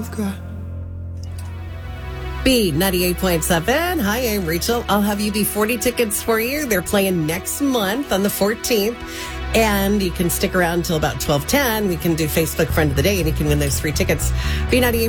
I've got. B98.7. Hi, I'm Rachel. I'll have UB40 tickets for you. They're playing next month on the 14th. And you can stick around until about 12:10. We can do Facebook Friend of the Day, and you can win those free tickets. B98.